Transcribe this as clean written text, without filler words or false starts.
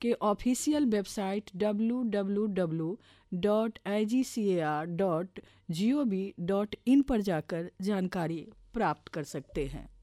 के official website www.igcar.gov.in पर जाकर जानकारी प्राप्त कर सकते हैं।